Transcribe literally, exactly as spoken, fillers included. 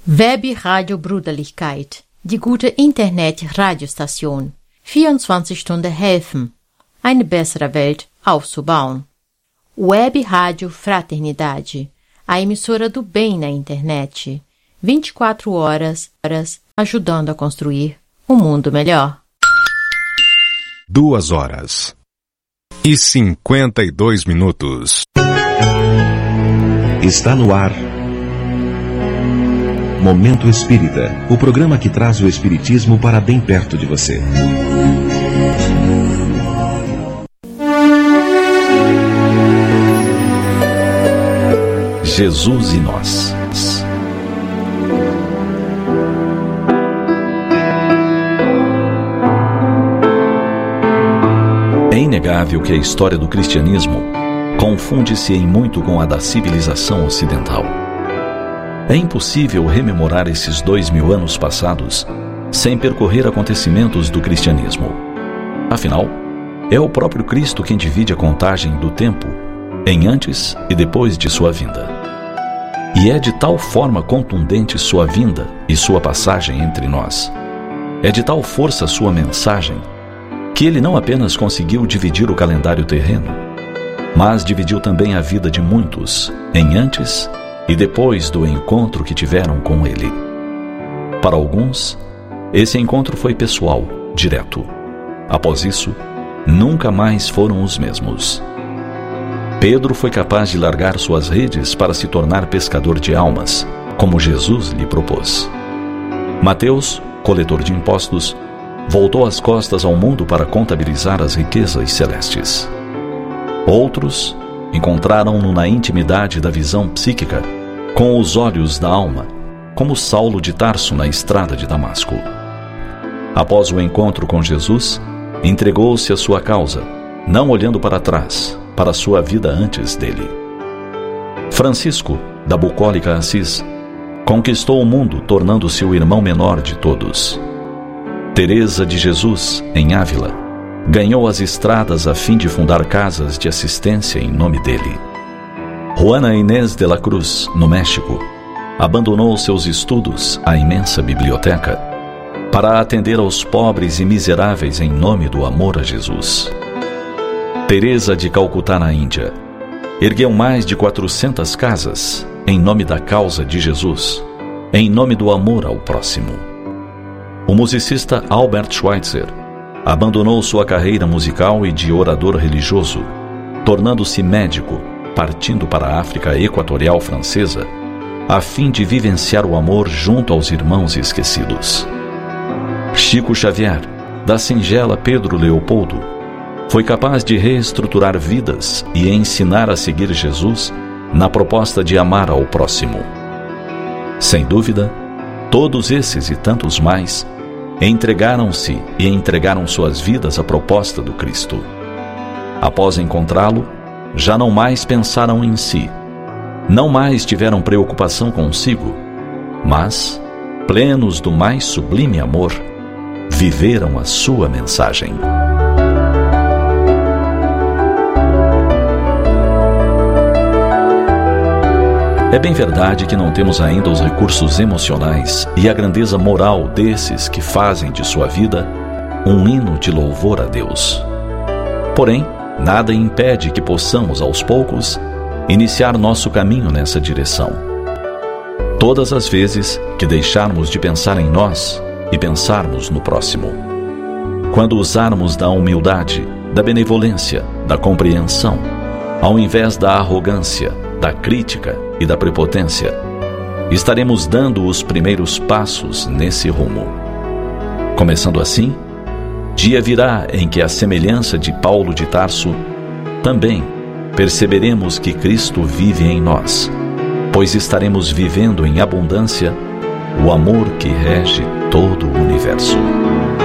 Webradio-Brüderlichkeit, die gute Internet-Radiostation. vierundzwanzig Stunden helfen, eine bessere Welt aufzubauen. Web Rádio Fraternidade, a emissora do bem na internet. vinte e quatro horas, horas ajudando a construir um mundo melhor. Duas horas e cinquenta e dois minutos. Está no ar Momento Espírita, o programa que traz o Espiritismo para bem perto de você. Jesus e nós. É inegável que a história do cristianismo confunde-se em muito com a da civilização ocidental. É impossível rememorar esses dois mil anos passados sem percorrer acontecimentos do cristianismo. Afinal, é o próprio Cristo quem divide a contagem do tempo em antes e depois de sua vinda. E é de tal forma contundente sua vinda e sua passagem entre nós. É de tal força sua mensagem que ele não apenas conseguiu dividir o calendário terreno, mas dividiu também a vida de muitos em antes e depois do encontro que tiveram com ele. Para alguns, esse encontro foi pessoal, direto. Após isso, nunca mais foram os mesmos. Pedro foi capaz de largar suas redes para se tornar pescador de almas, como Jesus lhe propôs. Mateus, coletor de impostos, voltou as costas ao mundo para contabilizar as riquezas celestes. Outros encontraram-no na intimidade da visão psíquica, com os olhos da alma, como Saulo de Tarso na estrada de Damasco. Após o encontro com Jesus, entregou-se à sua causa, não olhando para trás, para a sua vida antes dele. Francisco, da bucólica Assis, conquistou o mundo, tornando-se o irmão menor de todos. Teresa de Jesus, em Ávila, ganhou as estradas a fim de fundar casas de assistência em nome dele. Juana Inés de la Cruz, no México, abandonou seus estudos à imensa biblioteca para atender aos pobres e miseráveis em nome do amor a Jesus. Teresa de Calcutá, na Índia, ergueu mais de quatrocentas casas em nome da causa de Jesus, em nome do amor ao próximo. O musicista Albert Schweitzer abandonou sua carreira musical e de orador religioso, tornando-se médico, partindo para a África Equatorial Francesa, a fim de vivenciar o amor junto aos irmãos esquecidos. Chico Xavier, da singela Pedro Leopoldo, foi capaz de reestruturar vidas e ensinar a seguir Jesus na proposta de amar ao próximo. Sem dúvida, todos esses e tantos mais entregaram-se e entregaram suas vidas à proposta do Cristo. Após encontrá-lo, já não mais pensaram em si, não mais tiveram preocupação consigo, mas, plenos do mais sublime amor, viveram a sua mensagem. É bem verdade que não temos ainda os recursos emocionais e a grandeza moral desses que fazem de sua vida um hino de louvor a Deus. Porém, nada impede que possamos, aos poucos, iniciar nosso caminho nessa direção. Todas as vezes que deixarmos de pensar em nós e pensarmos no próximo. Quando usarmos da humildade, da benevolência, da compreensão, ao invés da arrogância, da crítica e da prepotência, estaremos dando os primeiros passos nesse rumo. Começando assim, dia virá em que, à semelhança de Paulo de Tarso, também perceberemos que Cristo vive em nós, pois estaremos vivendo em abundância o amor que rege todo o universo.